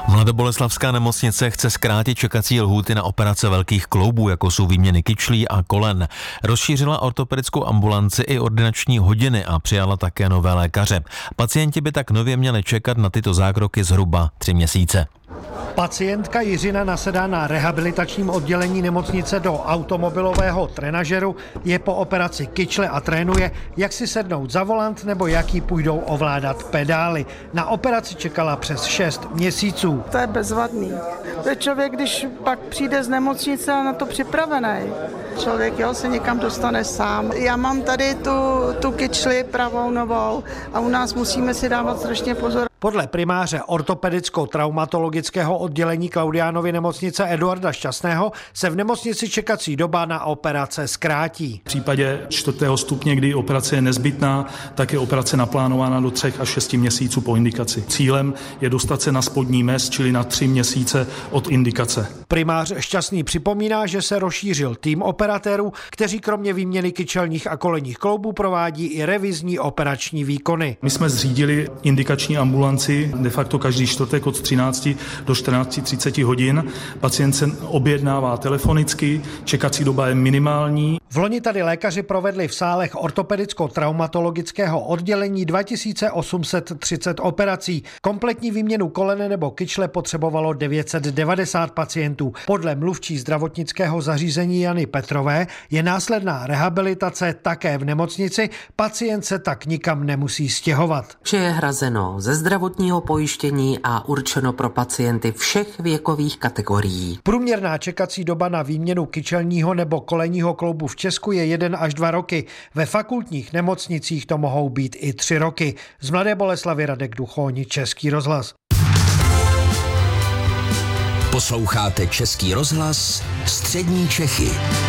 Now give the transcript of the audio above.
Mladoboleslavská nemocnice chce zkrátit čekací lhůty na operace velkých kloubů, jako jsou výměny kyčlí a kolen. Rozšířila ortopedickou ambulanci i ordinační hodiny a přijala také nové lékaře. Pacienti by tak nově měli čekat na tyto zákroky zhruba 3 měsíce. Pacientka Jiřina nasedá na rehabilitačním oddělení nemocnice do automobilového trenažeru, je po operaci kyčle a trénuje, jak si sednout za volant nebo jak jí půjdou ovládat pedály. Na operaci čekala přes 6 měsíců. To je bezvadný. Člověk, když pak přijde z nemocnice a na to připravený, člověk se někam dostane sám. Já mám tady tu kyčli pravou novou a u nás musíme si dávat strašně pozor. Podle primáře ortopedicko-traumatologického oddělení Klaudiánovy nemocnice Eduarda Šťastného se v nemocnici čekací doba na operace zkrátí. V případě 4. stupně, kdy operace je nezbytná, tak je operace naplánována do 3 až 6 měsíců po indikaci. Cílem je dostat se na spodní mez, čili na 3 měsíce od indikace. Primář Šťastný připomíná, že se rozšířil tým operatérů, kteří kromě výměny kyčelních a kolenních kloubů provádí i revizní operační výkony. My jsme zřídili indikační ambulanci de facto každý čtvrtek od 13 do 14:30 hodin. Pacient se objednává telefonicky, čekací doba je minimální. Vloni tady lékaři provedli v sálech ortopedicko-traumatologického oddělení 2830 operací. Kompletní výměnu kolene nebo kyčle potřebovalo 990 pacientů. Podle mluvčí zdravotnického zařízení Jany Petrové je následná rehabilitace také v nemocnici, pacient se tak nikam nemusí stěhovat. Vše je hrazeno ze zdravotního pojištění a určeno pro pacienty všech věkových kategorií. Průměrná čekací doba na výměnu kyčelního nebo kolenního kloubu v Česku je 1 až 2 roky. Ve fakultních nemocnicích to mohou být i 3 roky. Z Mladé Boleslavi Radek Duchoň, Český rozhlas. Posloucháte Český rozhlas, Střední Čechy.